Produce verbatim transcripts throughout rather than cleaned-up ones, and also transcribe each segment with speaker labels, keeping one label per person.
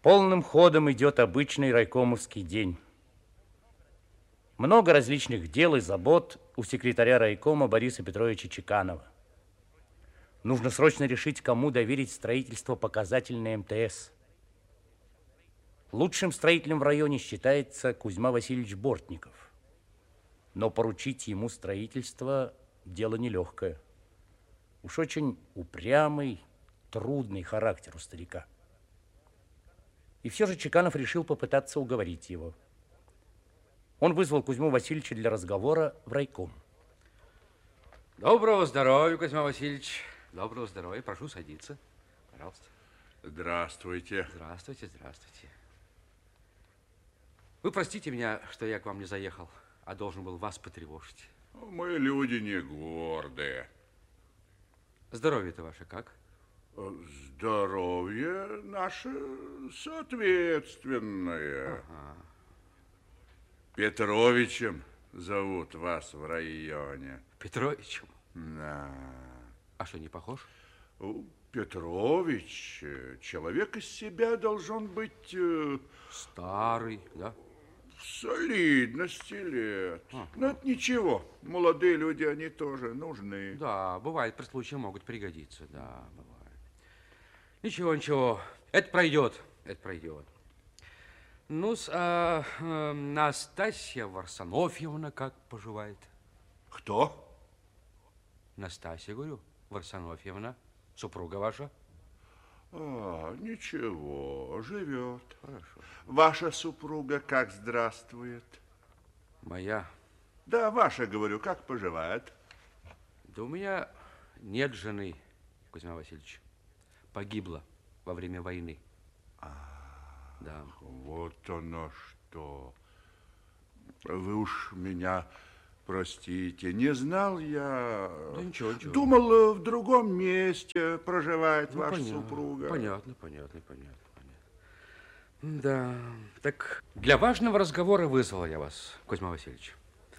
Speaker 1: Полным ходом идет обычный райкомовский день. Много различных дел и забот у секретаря райкома Бориса Петровича Чеканова. Нужно срочно решить, кому доверить строительство показательной МТС. Лучшим строителем в районе считается Кузьма Васильевич Бортников. Но поручить ему строительство – дело нелегкое. Уж очень упрямый, трудный характер у старика. И все же Чеканов решил попытаться уговорить его. Он вызвал Кузьму Васильевича для разговора в райком.
Speaker 2: Доброго здоровья, Кузьма Васильевич. Доброго здоровья. Прошу садиться. Пожалуйста.
Speaker 3: Здравствуйте.
Speaker 2: Здравствуйте, здравствуйте. Вы простите меня, что я к вам не заехал, а должен был вас потревожить.
Speaker 3: Мы люди не гордые.
Speaker 2: Здоровье-то ваше как?
Speaker 3: Здоровье наше соответственное.
Speaker 2: Ага.
Speaker 3: Петровичем зовут вас в районе.
Speaker 2: Петровичем?
Speaker 3: Да.
Speaker 2: А что, не похож?
Speaker 3: Петрович, человек из себя должен быть...
Speaker 2: Старый, да?
Speaker 3: В солидности лет.
Speaker 2: Ага.
Speaker 3: Но это ничего. Молодые люди, они тоже нужны.
Speaker 2: Да, бывает, при случае могут пригодиться. Да, бывает. Ничего, ничего. Это пройдет. Это пройдет. Ну-с, а, а Настасья Варсонофьевна как поживает?
Speaker 3: Кто?
Speaker 2: Настасья, говорю, Варсонофьевна, супруга ваша.
Speaker 3: А, ничего, живет.
Speaker 2: Хорошо.
Speaker 3: Ваша супруга как здравствует?
Speaker 2: Моя?
Speaker 3: Да, ваша, говорю, как поживает?
Speaker 2: Да у меня нет жены, Кузьма Васильевич. Погибла во время войны.
Speaker 3: А,
Speaker 2: да.
Speaker 3: Вот оно что. Вы уж меня простите, не знал я.
Speaker 2: Да ничего, ничего.
Speaker 3: Думал, в другом месте проживает
Speaker 2: ну,
Speaker 3: ваша
Speaker 2: понятно,
Speaker 3: супруга.
Speaker 2: Понятно, понятно, понятно, понятно. Да, так для важного разговора вызвал я вас, Кузьма Васильевич.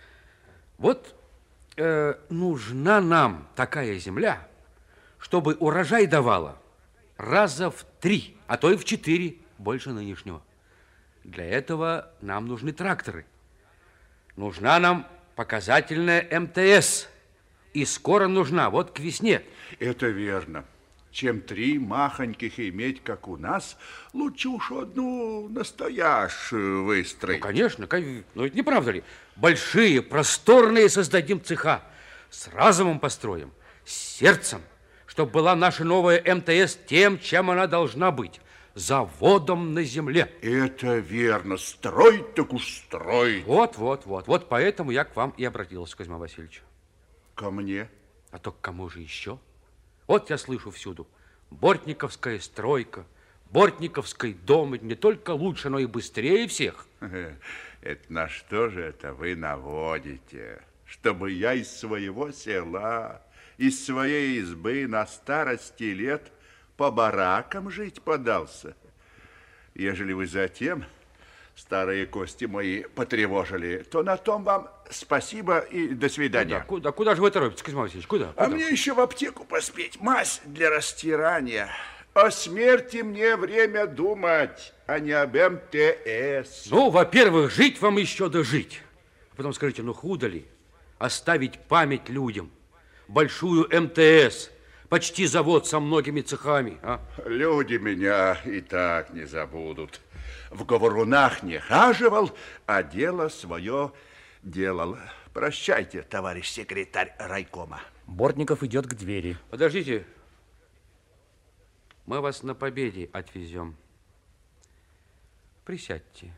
Speaker 2: Вот э, нужна нам такая земля, чтобы урожай давала раза в три, а то и в четыре больше нынешнего. Для этого нам нужны тракторы. Нужна нам показательная МТС. И скоро нужна, вот к весне.
Speaker 3: Это верно. Чем три махоньких иметь, как у нас, лучше уж одну настоящую выстроить.
Speaker 2: Ну, конечно, но это не правда ли? Большие, просторные создадим цеха. С разумом построим, с сердцем, чтобы была наша новая МТС тем, чем она должна быть. Заводом на земле.
Speaker 3: Это верно. Строить так уж строить.
Speaker 2: Вот, вот, вот. Вот поэтому я к вам и обратился, Кузьма Васильевич.
Speaker 3: Ко мне?
Speaker 2: А то к кому же еще? Вот я слышу всюду. Бортниковская стройка, Бортниковский дом. Не только лучше, но и быстрее всех.
Speaker 3: Это на что же это вы наводите? Чтобы я из своего села, из своей избы на старости лет по баракам жить подался. Ежели вы затем старые кости мои потревожили, то на том вам спасибо и до свидания.
Speaker 2: Куда, куда, куда же вы торопитесь, Кузьма Васильевич? Куда?
Speaker 3: А
Speaker 2: куда?
Speaker 3: мне еще в аптеку поспеть. Мазь для растирания. О смерти мне время думать, а не об МТС.
Speaker 2: Ну, во-первых, жить вам еще дожить. Потом скажите, ну худо ли оставить память людям? Большую МТС, почти завод со многими цехами. А?
Speaker 3: Люди меня и так не забудут. В говорунах не хаживал, а дело свое делал. Прощайте, товарищ секретарь райкома.
Speaker 1: Бортников идет к двери.
Speaker 2: Подождите. Мы вас на Победе отвезем. Присядьте.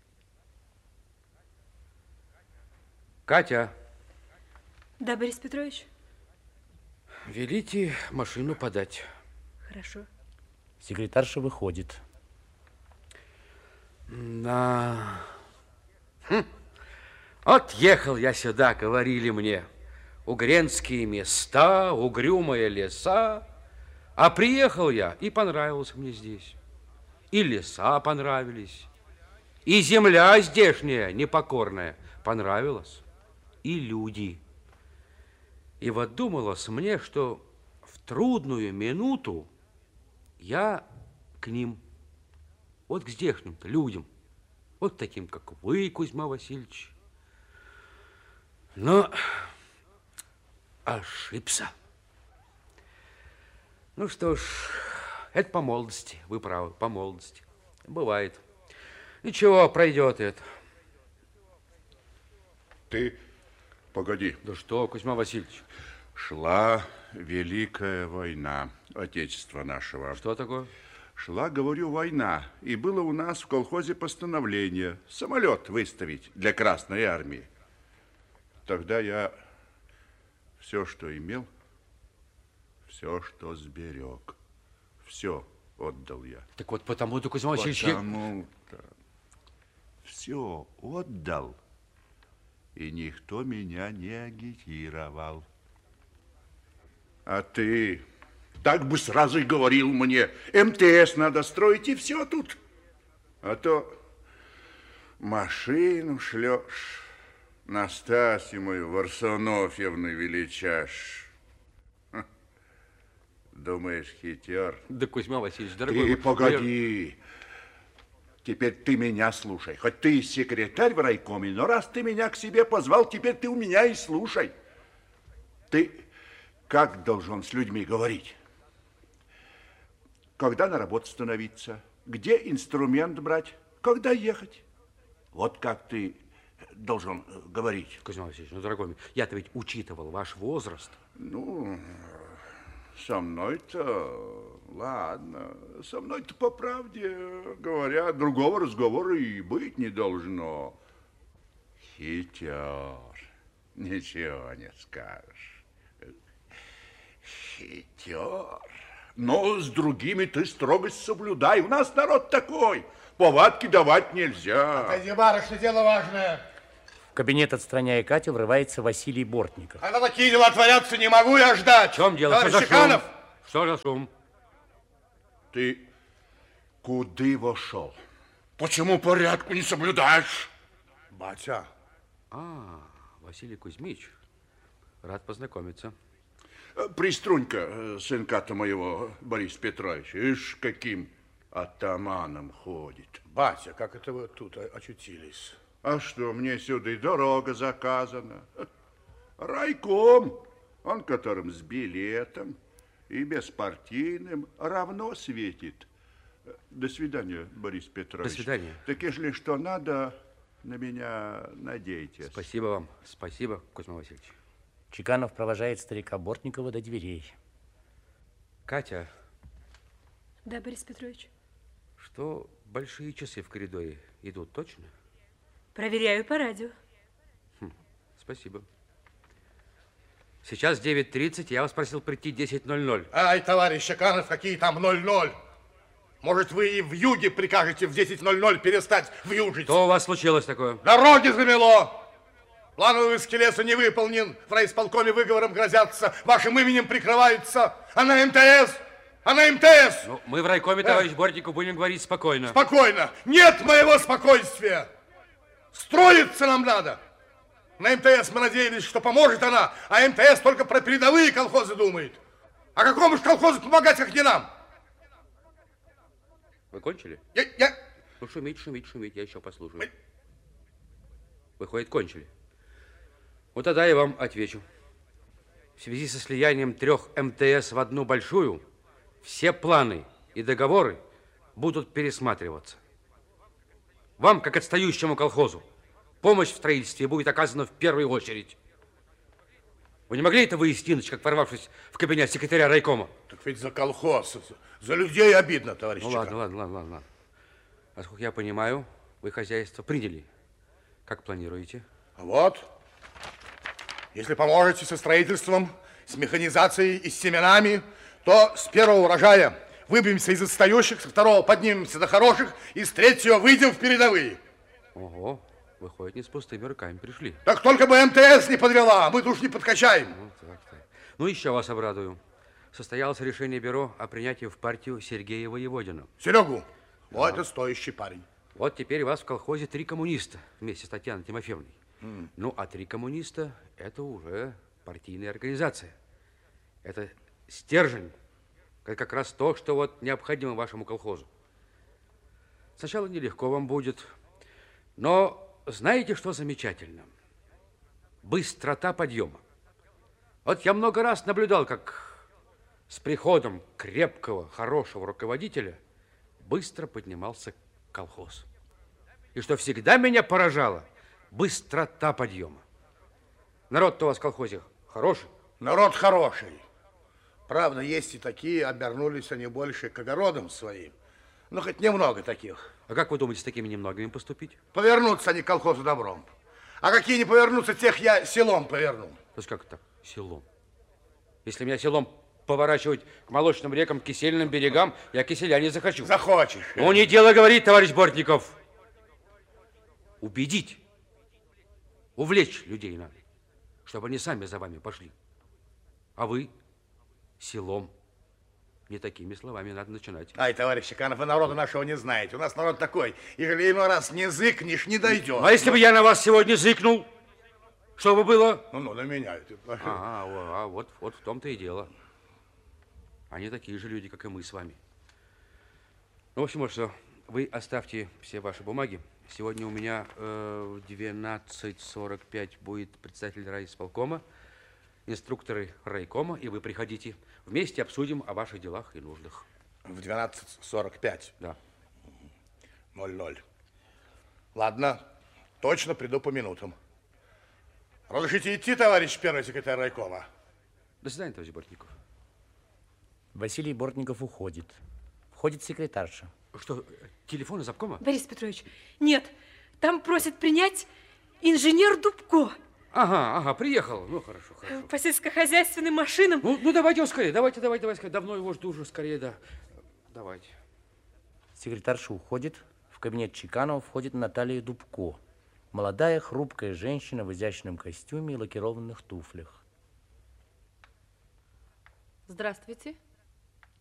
Speaker 2: Катя.
Speaker 4: Да, Борис Петрович?
Speaker 2: Велите машину подать.
Speaker 4: Хорошо.
Speaker 1: Секретарша выходит.
Speaker 2: Да. Хм. Вот ехал я сюда, говорили мне. Угренские места, угрюмые леса. А приехал я, и понравилось мне здесь. И леса понравились, и земля здешняя, непокорная, понравилась, и люди. И вот думалось мне, что в трудную минуту я к ним Вот к здешним-то людям. Вот таким, как вы, Кузьма Васильевич. Но ошибся. Ну что ж, это по молодости, вы правы, по молодости. Бывает. Ничего, пройдет это.
Speaker 3: Ты погоди.
Speaker 2: Да что, Кузьма Васильевич?
Speaker 3: Шла Великая война Отечества нашего.
Speaker 2: Что такое?
Speaker 3: Шла, говорю, война. И было у нас в колхозе постановление самолет выставить для Красной Армии. Тогда я все, что имел, все, что сберег, все отдал я.
Speaker 2: Так вот потому-то, Кузьма Васильевич... я-
Speaker 3: Потому-то все отдал, и никто меня не агитировал. А ты так бы сразу и говорил мне, эм тэ эс надо строить, и все тут. А то машину шлешь, Настасью мою Варсонофьевну величашь. Ха. Думаешь, хитер?
Speaker 2: Да, Кузьма Васильевич, дорогой...
Speaker 3: Ты погоди. Теперь ты меня слушай. Хоть ты и секретарь в райкоме, но раз ты меня к себе позвал, теперь ты у меня и слушай. Ты как должен с людьми говорить? Когда на работу становиться? Где инструмент брать? Когда ехать? Вот как ты должен говорить.
Speaker 2: Кузьма Васильевич, ну, дорогой мой, я-то ведь учитывал ваш возраст.
Speaker 3: Ну, со мной-то, ладно, со мной-то, по правде говоря, другого разговора и быть не должно. Хитер, ничего не скажешь. Хитер. Но с другими ты строгость соблюдай. У нас народ такой. Повадки давать нельзя.
Speaker 5: Отойди, барышня, дело важное.
Speaker 1: В кабинет, отстраняя Катю, врывается Василий Бортников.
Speaker 5: Когда такие дела творятся, не могу я ждать.
Speaker 2: В чем дело?
Speaker 5: Товарищ
Speaker 2: Что за
Speaker 5: Чеканов?
Speaker 2: шум? Что за шум?
Speaker 3: Ты куды вошел?
Speaker 5: Почему порядку не соблюдаешь? Батя.
Speaker 2: А, Василий Кузьмич, рад познакомиться.
Speaker 3: Приструнь-ка сынка-то моего, Борис Петрович. Ишь, каким атаманом ходит.
Speaker 5: Батя, как это вы тут очутились?
Speaker 3: А что, мне сюда и дорога заказана. Райком, он которым с билетом и беспартийным равно светит. До свидания, Борис Петрович.
Speaker 2: До свидания.
Speaker 3: Так если что надо, на меня надейтесь.
Speaker 2: Спасибо вам, спасибо, Кузьма Васильевич.
Speaker 1: Чеканов провожает старика Бортникова до дверей.
Speaker 2: Катя,
Speaker 4: Да, Борис Петрович.
Speaker 2: что большие часы в коридоре идут, точно?
Speaker 4: Проверяю по радио.
Speaker 2: Хм, спасибо. Сейчас девять тридцать, я вас просил прийти десять ноль ноль.
Speaker 5: Ай, товарищ Чеканов, какие там ноль-ноль? Может, вы и в юге прикажете в десять ноль ноль перестать вьюжить?
Speaker 2: Что у вас случилось такое?
Speaker 5: Дороги замело! Плановый эскиз леса не выполнен. В райисполкоме выговором грозятся. Вашим именем прикрываются. А на эм тэ эс? А на эм тэ эс?
Speaker 2: Ну, мы в райкоме, товарищ Бортников, будем говорить спокойно.
Speaker 5: Спокойно. Нет моего спокойствия. Строиться нам надо. На эм тэ эс мы надеялись, что поможет она, а эм тэ эс только про передовые колхозы думает. А какому же колхозу помогать, как не нам?
Speaker 2: Вы кончили?
Speaker 5: Я, я...
Speaker 2: Ну, шумить, шумить, шумить, я еще послушаю. Выходит, кончили. Вот тогда я вам отвечу. В связи со слиянием трех эм тэ эс в одну большую, все планы и договоры будут пересматриваться. Вам, как отстающему колхозу, помощь в строительстве будет оказана в первую очередь. Вы не могли это выяснить, иначе, как ворвавшись в кабинет секретаря райкома?
Speaker 5: Так ведь за колхоз, за людей обидно, товарищ
Speaker 2: Ну,
Speaker 5: Чеканов.
Speaker 2: ладно, ладно, ладно, ладно, ладно. Насколько я понимаю, вы хозяйство приняли. Как планируете?
Speaker 5: Вот. Если поможете со строительством, с механизацией и с семенами, то с первого урожая выбьемся из отстающих, со второго поднимемся до хороших, и с третьего выйдем в передовые.
Speaker 2: Ого, выходит, не с пустыми руками пришли.
Speaker 5: Так только бы эм тэ эс не подвела, мы-то уж не подкачаем.
Speaker 2: Ну, так, так. Ну, еще вас обрадую. Состоялось решение бюро о принятии в партию Сергея Воеводина.
Speaker 5: Серегу, вот это стоящий парень.
Speaker 2: Вот теперь у вас в колхозе три коммуниста вместе с Татьяной Тимофеевной. Mm. Ну, а три коммуниста – это уже партийная организация. Это стержень. Это как раз то, что вот необходимо вашему колхозу. Сначала нелегко вам будет, но знаете, что замечательно? Быстрота подъема. Вот я много раз наблюдал, как с приходом крепкого, хорошего руководителя быстро поднимался колхоз. И что всегда меня поражало, быстрота подъема. Народ-то у вас в колхозе хороший?
Speaker 5: Народ хороший. Правда, есть и такие, обернулись они больше к огородам своим. Ну, хоть немного таких.
Speaker 2: А как вы думаете, с такими немногими поступить?
Speaker 5: Повернутся они к колхозу добром. А какие не повернутся, тех я селом поверну.
Speaker 2: То есть как это селом? Если меня селом поворачивать к молочным рекам, к кисельным берегам, я киселя не захочу.
Speaker 5: Захочешь.
Speaker 2: Ну, не дело говорить, товарищ Бортников. Убедить, увлечь людей надо, чтобы они сами за вами пошли. А вы селом. Не такими словами надо начинать.
Speaker 5: Ай, товарищ Чеканов, вы народа нашего не знаете. У нас народ такой, ежели иной раз не зыкнешь, не дойдет.
Speaker 2: А если бы я на вас сегодня зыкнул, что бы было?
Speaker 5: Ну, ну, на меня.
Speaker 2: А, а, а вот, вот в том-то и дело. Они такие же люди, как и мы с вами. Ну, в общем, вот что, вы оставьте все ваши бумаги. Сегодня у меня э, в двенадцать сорок пять будет председатель райисполкома, инструкторы райкома, и вы приходите. Вместе обсудим о ваших делах и нуждах.
Speaker 5: В двенадцать сорок пять?
Speaker 2: Да.
Speaker 5: ноль ноль. Ладно, точно приду по минутам. Разрешите идти, товарищ первый секретарь райкома?
Speaker 2: До свидания, товарищ Бортников.
Speaker 1: Василий Бортников уходит. Входит секретарша.
Speaker 2: Что, телефон из обкома?
Speaker 4: Борис Петрович, нет, там просят принять инженер Дубко.
Speaker 2: Ага, ага, приехал. Ну, хорошо, хорошо.
Speaker 4: По сельскохозяйственным машинам.
Speaker 2: Ну, ну давайте его скорее, давайте, давайте, давайте. скорее. Давно его жду уже, скорее, да. Давайте.
Speaker 1: Секретарша уходит. В кабинет Чеканова входит Наталья Дубко. Молодая, хрупкая женщина в изящном костюме и лакированных туфлях.
Speaker 6: Здравствуйте.